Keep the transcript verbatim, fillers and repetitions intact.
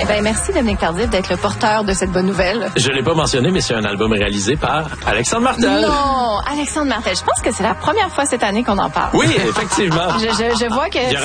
Eh bien, merci Dominique Tardif d'être le porteur de cette bonne nouvelle. Je l'ai pas mentionné, mais c'est un album réalisé par Alexandre Martel. Non, Alexandre Martel. Je pense que c'est la première fois cette année qu'on en parle. Oui, effectivement. je, je, je vois que...